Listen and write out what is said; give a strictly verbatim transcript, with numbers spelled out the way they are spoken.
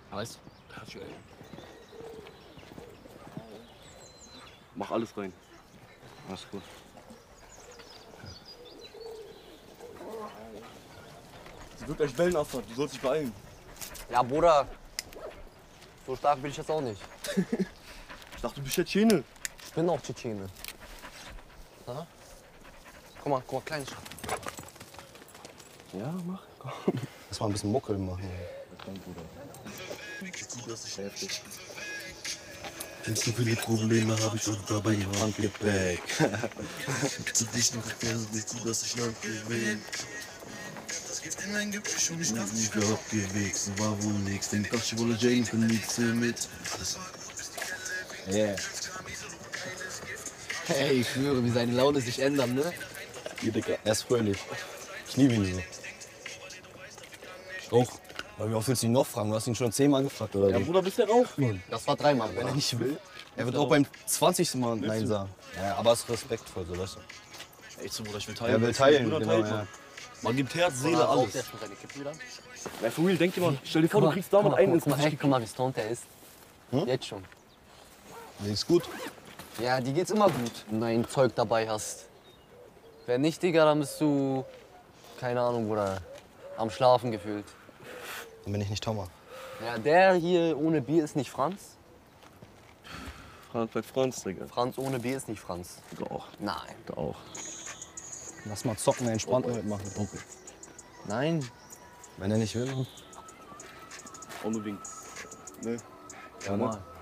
Weißt du? Mach alles rein. Alles gut. Sie wird gleich Wellenafahrt, du sollst dich beeilen. Ja, Bruder. So stark bin ich jetzt auch nicht. Ich dachte, du bist Tschetschene. Ich bin auch Tschetschene. Aha. Guck mal, guck mal, kleines. Ja, mach. Komm. Lass mal ein bisschen Muckel machen. Komm, Bruder. Das ist heftig. Zu viele Probleme habe ich und dabei im Handgepäck. Zu dich noch erklären, nicht zu, dass ich nachgewählt. Das geht in ein Gebüsch und ich darf nicht mehr abgewichst. War wohl nix, den Tasche wolle Jane für nichts mit. Yeah. Hey, ich schwöre, wie seine Laune sich ändern, ne? Hier, Digga, er ist fröhlich. Ich liebe ihn so. Auch. Weil wie oft willst du ihn noch fragen? Du hast ihn schon zehnmal gefragt, oder? Ja, wie? Bruder, bist du auch, Mann? Das war dreimal, Wenn er Bruder. nicht will. Er wird auch beim zwanzigsten Mal Nein sagen. Ja, aber es ist respektvoll, so, weißt du. Echt so, Bruder, ich will teilen. Er will teilen, Bruder, genau, teilt, ja. Mann. Man gibt Herz, Seele, Bruder, raucht alles. der schon seine Kippe wieder? Ja, for real, denk dir mal. Stell dir vor, du Guck mal, kriegst damit guck mal, einen ins guck mal, ey, Gesicht. guck mal, wie stoned er ist. Hm? Jetzt schon. Mir ist gut. Ja, dir geht's immer gut, wenn du ein Zeug dabei hast. Wenn nicht, Digga, dann bist du, keine Ahnung, Bruder, am Schlafen gefühlt. Dann bin ich nicht Thomas. Ja, der hier ohne Bier ist nicht Franz. Franz bleibt Franz, Digga. Franz ohne Bier ist nicht Franz. Doch, Nein. doch. Lass mal zocken, entspannt mitmachen. Okay. Nein. Wenn er nicht will, dann Auch nur wegen. Ne? ja, Normal.